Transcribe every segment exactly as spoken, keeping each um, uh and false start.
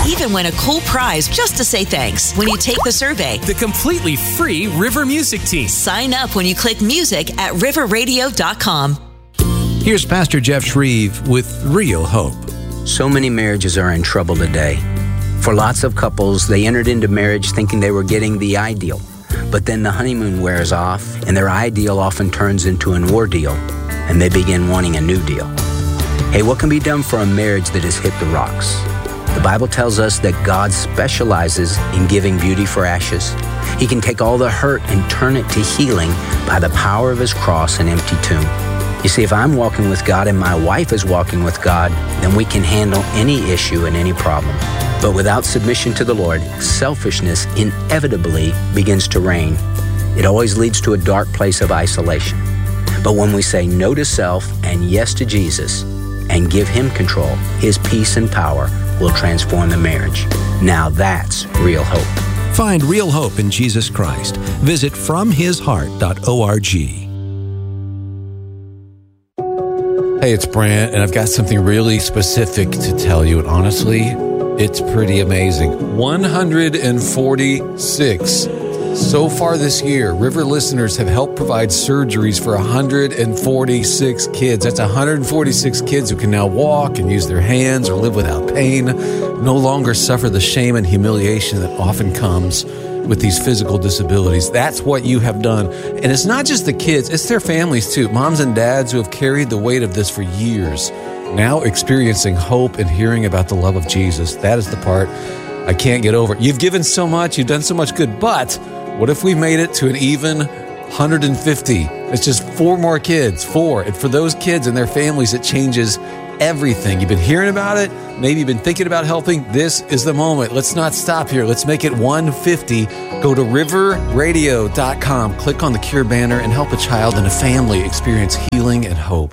even win a cool prize just to say thanks when you take the survey. The completely free River Music Team. Sign up when you click music at river radio dot com. Here's Pastor Jeff Shreve with Real Hope. So many marriages are in trouble today. For lots of couples, they entered into marriage thinking they were getting the ideal. But then the honeymoon wears off, and their ideal often turns into an ordeal, and they begin wanting a new deal. Hey, what can be done for a marriage that has hit the rocks? The Bible tells us that God specializes in giving beauty for ashes. He can take all the hurt and turn it to healing by the power of His cross and empty tomb. You see, if I'm walking with God and my wife is walking with God, then we can handle any issue and any problem. But without submission to the Lord, selfishness inevitably begins to reign. It always leads to a dark place of isolation. But when we say no to self and yes to Jesus and give Him control, His peace and power will transform the marriage. Now that's real hope. Find real hope in Jesus Christ. Visit from his heart dot org. Hey, it's Brant, and I've got something really specific to tell you. And honestly, it's pretty amazing. one hundred forty-six. So far this year, River listeners have helped provide surgeries for one hundred forty-six kids. That's one hundred forty-six kids who can now walk and use their hands or live without pain, no longer suffer the shame and humiliation that often comes with these physical disabilities. That's what you have done. And it's not just the kids, it's their families too. Moms and dads who have carried the weight of this for years, now experiencing hope and hearing about the love of Jesus. That is the part I can't get over. You've given so much, you've done so much good, but what if we made it to an even one hundred fifty? It's just four more kids, four. And for those kids and their families, it changes everything. You've been hearing about it. Maybe you've been thinking about helping. This is the moment. Let's not stop here. Let's make it one fifty. Go to river radio dot com, click on the Cure banner, and help a child and a family experience healing and hope.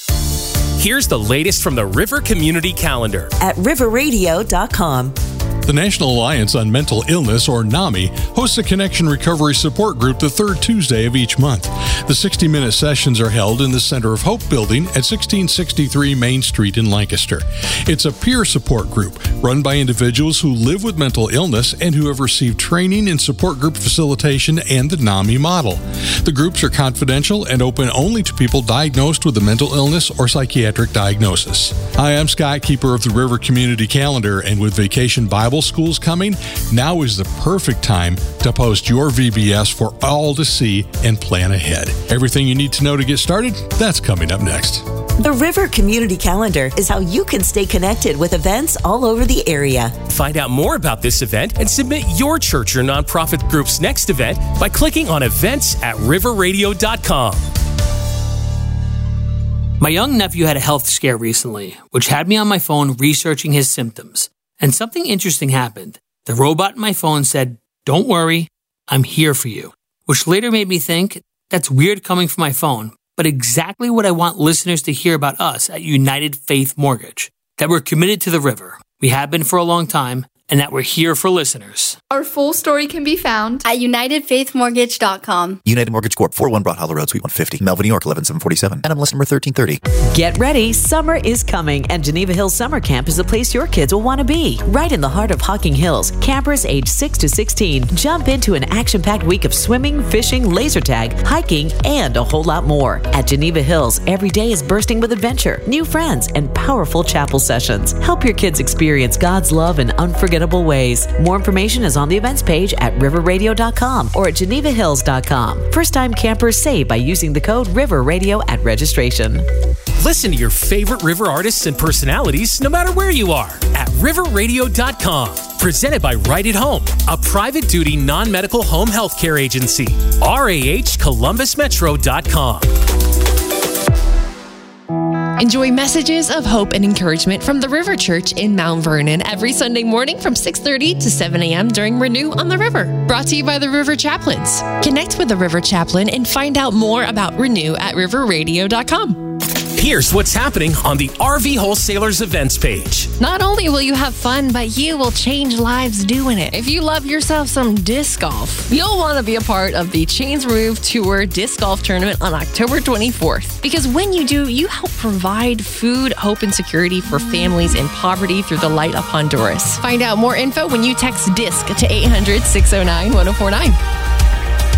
Here's the latest from the River Community Calendar at river radio dot com. The National Alliance on Mental Illness, or NAMI, hosts a Connection Recovery Support Group the third Tuesday of each month. The sixty-minute sessions are held in the Center of Hope building at sixteen sixty-three Main Street in Lancaster. It's a peer support group run by individuals who live with mental illness and who have received training in support group facilitation and the NAMI model. The groups are confidential and open only to people diagnosed with a mental illness or psychiatric diagnosis. Hi, I'm Scott, keeper of the River Community Calendar, and with Vacation Bible Schools coming, now is the perfect time to post your V B S for all to see and plan ahead. Everything you need to know to get started, that's coming up next. The River Community Calendar is how you can stay connected with events all over the area. Find out more about this event and submit your church or nonprofit group's next event by clicking on events at river radio dot com. My young nephew had a health scare recently, which had me on my phone researching his symptoms. And something interesting happened. The robot in my phone said, "Don't worry, I'm here for you," which later made me think, that's weird coming from my phone, but exactly what I want listeners to hear about us at United Faith Mortgage, that we're committed to the river. We have been for a long time, and that we're here for listeners. Our full story can be found at united faith mortgage dot com. United Mortgage Corp, four oh one Broad Hollow Road, Suite one fifty, Melville, New York, eleven seven forty-seven. N M L S number thirteen thirty. Get ready, summer is coming, and Geneva Hills Summer Camp is the place your kids will want to be. Right in the heart of Hocking Hills, campers aged six to sixteen jump into an action-packed week of swimming, fishing, laser tag, hiking, and a whole lot more. At Geneva Hills, every day is bursting with adventure, new friends, and powerful chapel sessions. Help your kids experience God's love in unforgettable ways. More information is on the events page at river radio dot com or at geneva hills dot com. First-time campers save by using the code RIVERRADIO at registration. Listen to your favorite River artists and personalities no matter where you are at river radio dot com. Presented by Right at Home, a private duty non-medical home health care agency. R A H columbus metro dot com. Enjoy messages of hope and encouragement from the River Church in Mount Vernon every Sunday morning from six thirty to seven a.m. during Renew on the River. Brought to you by the River Chaplains. Connect with the River Chaplain and find out more about Renew at river radio dot com. Here's what's happening on the R V Wholesalers events page. Not only will you have fun, but you will change lives doing it. If you love yourself some disc golf, you'll want to be a part of the Chains Removed Tour Disc Golf Tournament on October twenty-fourth. Because when you do, you help provide food, hope, and security for families in poverty through the Light of Honduras. Find out more info when you text DISC to eight hundred, six oh nine, one oh four nine.